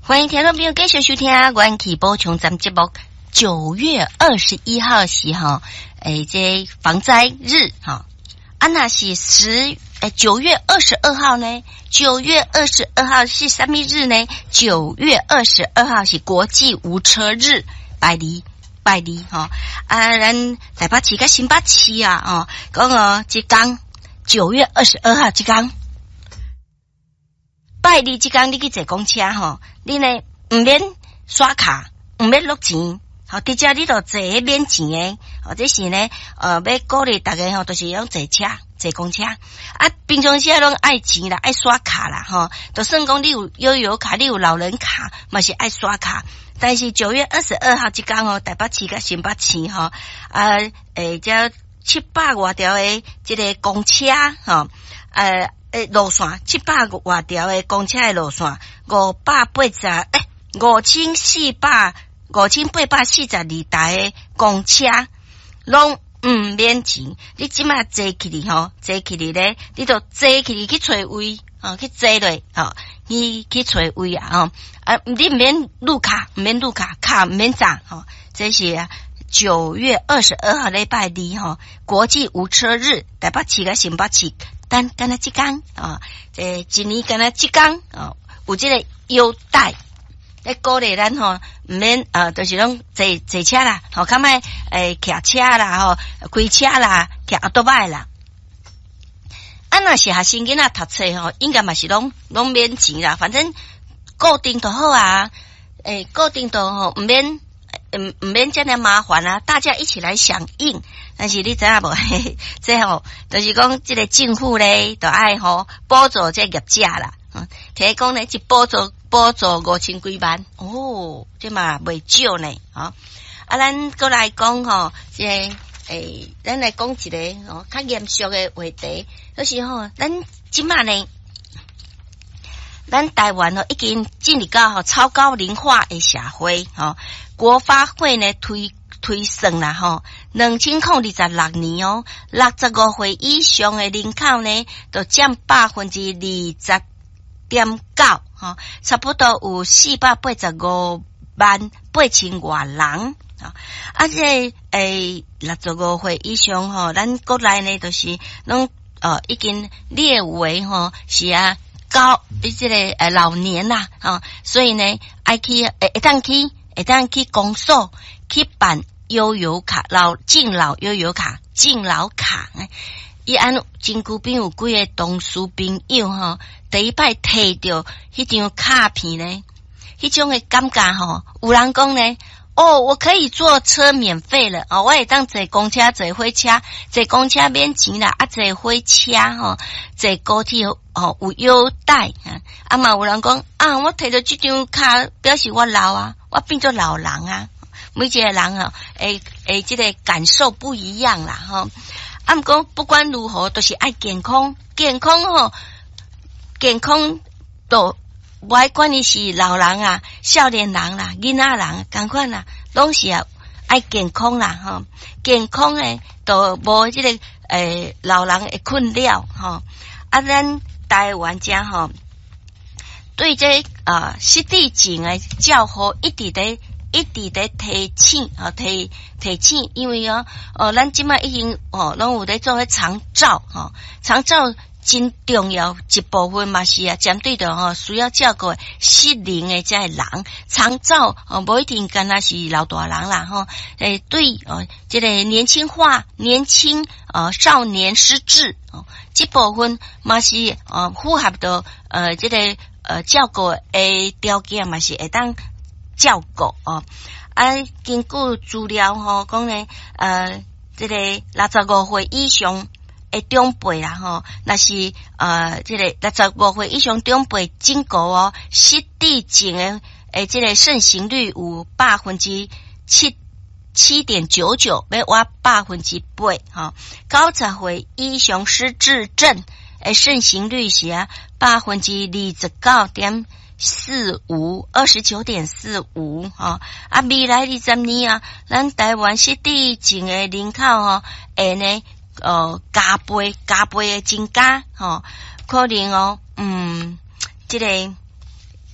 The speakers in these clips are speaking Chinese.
欢迎听众朋友继续收听阮去补充咱们节目。9月21号是哈，这防灾日哈。那是9月22号呢？9月22号是什么日呢？9月22号是国际无车日，拜礼哈。咱台北市甲新北市啊，讲这天9月22号这天。拜你即天你去坐公车吼，你呢唔免刷卡，唔免落钱，好，直接你就坐免钱诶。或者是呢，要鼓励大家吼，都是用坐公车。平常时拢爱钱啦，爱刷卡啦，吼，就算讲你有悠游卡，你有老人卡，嘛是爱刷卡。但是9月22号即天哦，台北市甲新北市吼，这700多条诶，这个公车吼，路线700多条的公车的路线5842台的公车拢免钱。你即马坐起哩吼，坐起哩咧，你就坐起哩去找位去坐落去找位你唔免入卡，卡唔免trả这是9月22号礼拜2吼，国际无车日，台北市甲新北市。但敢若即天这一年敢若即天有这个优待，咧鼓励咱吼，唔免就是拢坐车啦，较歹骑车啦开车啦，骑奥多拜啦。若是学生囡仔读册应该嘛是拢免钱啦，反正固定就好啊。固定就唔免这样麻烦啊，大家一起来响应。但是你知影无？这就是讲这个政府咧，就爱补助这业者啦。提供呢一补助5000几万这嘛袂少呢咱过来讲咱来讲一个较严肃的话题，就是咱即马呢，咱台湾已经进入到超高龄化的社会国发会呢推算啦2026年65岁以上的人口呢，就占 20.9%差不多有485万8千外人这65岁以上咱国内呢就是拢已经列为是高这个老年啦所以呢爱去会当去公所去办悠游卡，敬老悠游卡，敬老卡。真久边有几个同事朋友第一摆摕到迄张卡片呢，迄种的感觉有人讲呢，我可以坐车免费了我会当坐公车、坐火车，坐公车免钱啦，坐火车坐高铁有优待嘛有人讲我摕到这张卡表示我老啊，我变做老人啊。每一个人这个感受不一样啦不过不管如何都是爱健康都不管你是老人啊、少年人啦、囡仔人同款啦，拢是爱健康啦健康都无这个老人的困扰咱台湾家对这失智症的照顾一直在提醒提醒，因为咱即摆已经拢有在做长照长照真重要一部分嘛是针对着需要照顾失灵的这人，长照无一定干那是老大人啦对这个年轻少年失智这部分嘛是符合到这个照顾的条件嘛是会当照顾根据资料讲呢这个65岁以上的长辈啦那是这个65岁以上长辈整个失智症的这个盛行率有 7.99%， 要挖8%90岁以上失智症的盛行率是29.45%未来20年咱台湾失智症的人口会呢加倍的增加可能这个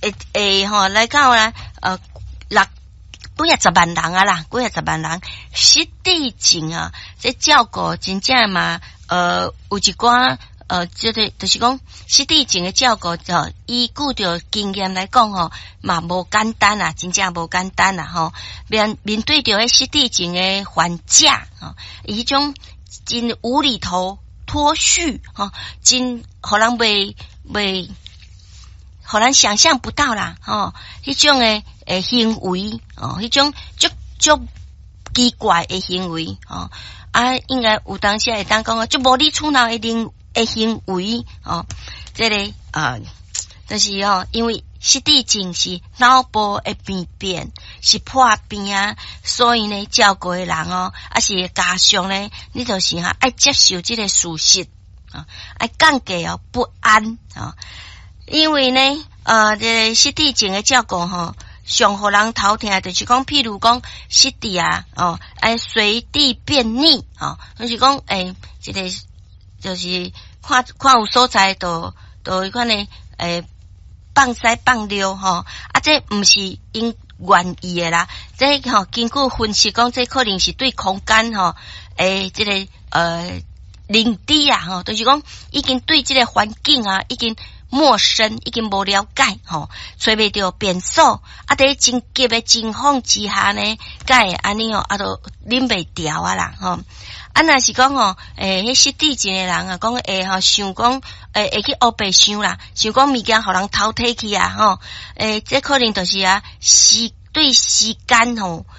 来讲啦，几啊10万人啊啦，几啊10万人，失智症啊，这照顾真正嘛，有一寡就是讲失智症的照顾，依据着经验来讲吼，嘛无简单啊，真正无简单啊吼。面对着失智症的患者啊，迄种真无厘头脱序吼，真互人袂互人想象不到啦吼，迄种的行为哦，迄种足奇怪的行为哦，应该有当时会当讲啊，足无理取闹的行为哦，这个就是因为失智症是脑部的病变，是破病啊，所以呢，照顾的人是加上呢，你就是爱接受这个事实啊，爱降低不安啊，因为呢，这个失智症的照顾上互人头疼，就是讲，譬如讲失智啊，爱随地便溺就是讲，这个就是看有所在，都迄款呢，放屎放尿这毋是因愿意的啦，这根据分析讲，这可能是对空间这个认知啊就是讲已经对这个环境啊已经陌生，已经无了解找袂到便所在真急的情况之下呢，才会安尼都忍袂掉啊啦若是讲迄失智症的人讲会想讲会去黑白想啦，想讲物件互人偷摕去啊这可能就是对时间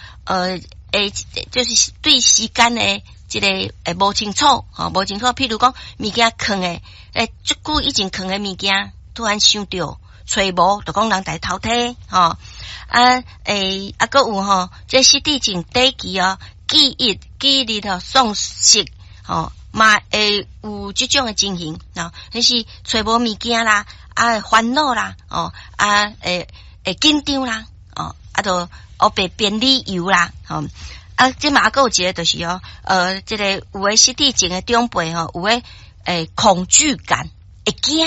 就是对时间的这个无清楚无清楚，譬如讲物件藏的足久以前藏的物件，突然想到找无，就讲人来偷摕还有这失智症短期记忆丧失嘛会有这种的情形就是找无物件啦烦恼啦会紧张啦就黑白变理由啦这嘛还有一个就是这个有诶失智症的长辈有诶恐惧感，会惊，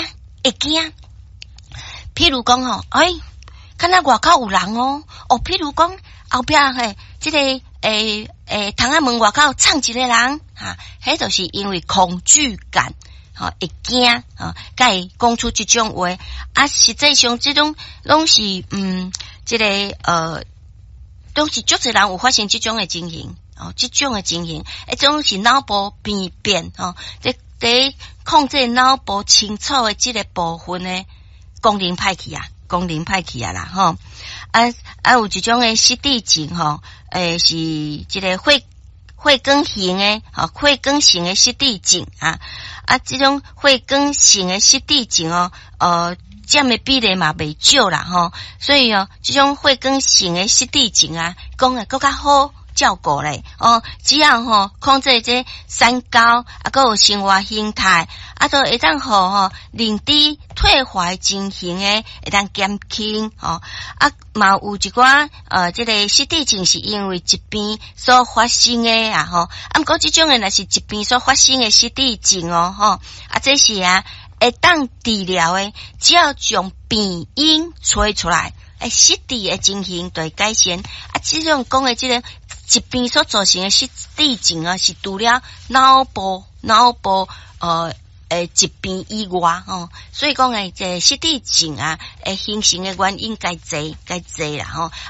譬如讲看到外口有人譬如讲后壁这个窗仔门外口藏一个人迄就是因为恐惧感会惊才会讲出这种话实际上这种拢是这个都是足侪人有发生这种的情形这种的情形种是脑部病变在控制脑部清楚的这个部分呢功能歹去啊啦有一种的失智症是这个血管型的失智症这种血管型的失智症占的比例嘛袂少啦所以这种血管型的失智症讲的更加好照顾咧只要控制这三高还有生活形态都会当认知退化情形的会当减轻嘛有一寡这个失智症是因为疾病所发生的不过这种的若是疾病所发生的失智症这是会当治疗的，只要将病因找出来失智的情形就会改善这种讲的这个疾病所造成的失智症是除了脑部疾病以外所以讲这失智症形成的原因该多啦